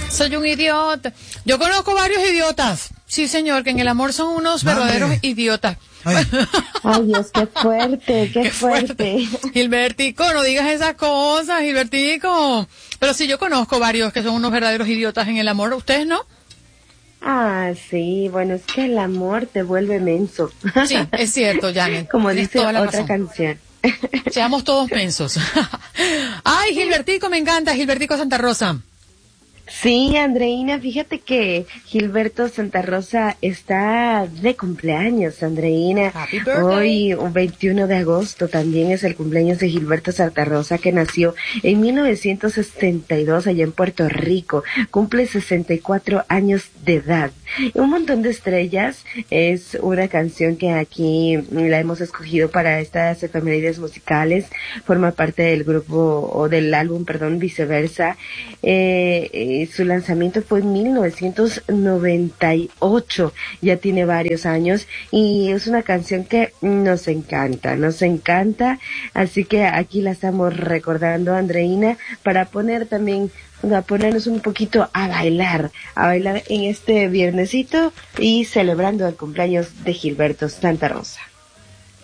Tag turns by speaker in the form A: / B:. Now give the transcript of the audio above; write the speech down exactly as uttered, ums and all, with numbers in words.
A: Soy un idiota. Yo conozco varios idiotas. Sí, señor, que en el amor son unos
B: Mande.
A: verdaderos idiotas.
C: Ay, Dios, qué fuerte, qué,
A: Qué
C: fuerte.
A: fuerte. Gilbertico, no digas esas cosas, Gilbertico. Pero sí, yo conozco varios que son unos verdaderos idiotas en el amor. ¿Ustedes no?
C: Ah, sí, bueno, es que el amor te vuelve menso.
A: Sí, es cierto, Janet.
C: Como
A: Tienes
C: dice
A: toda la
C: otra
A: razón.
C: canción.
A: Seamos todos mensos. Ay, Gilbertico, me encanta, Gilbertico Santa Rosa.
C: Sí, Andreina, fíjate que Gilberto Santa Rosa está de cumpleaños, Andreina.
A: Happy birthday.
C: Hoy, un veintiuno de agosto, también es el cumpleaños de Gilberto Santa Rosa, que nació en mil novecientos sesenta y dos allá en Puerto Rico. Cumple sesenta y cuatro años de edad. Un montón de estrellas es una canción que aquí la hemos escogido para estas efemérides musicales. Forma parte del grupo, o del álbum, perdón, Viceversa. Eh, eh, su lanzamiento fue en mil novecientos noventa y ocho, ya tiene varios años, y es una canción que nos encanta, nos encanta, así que aquí la estamos recordando, Andreina, para poner también, a ponernos un poquito a bailar, a bailar en este viernesito y celebrando el cumpleaños de Gilberto Santa Rosa.